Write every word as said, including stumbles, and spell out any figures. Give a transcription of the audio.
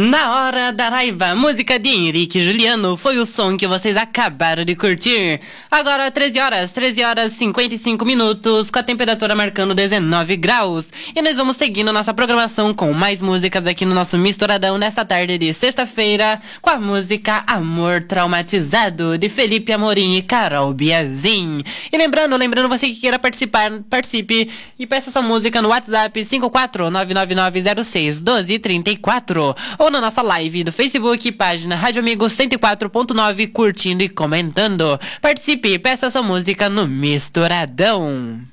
Na hora da raiva, música de Henrique e Juliano foi o som que vocês acabaram de curtir. Agora treze horas, treze horas e cinquenta e cinco minutos, com a temperatura marcando dezenove graus. E nós vamos seguindo nossa programação com mais músicas aqui no nosso Misturadão nesta tarde de sexta-feira, com a música Amor Traumatizado, de Felipe Amorim e Carol Biazin. E lembrando, lembrando você que queira participar, participe e peça sua música no WhatsApp cinco quatro nove nove nove zero seis um dois três quatro ou na nossa live do Facebook, página Rádio Amigos cento e quatro ponto nove, curtindo e comentando. Participe e peça sua música no Misturadão.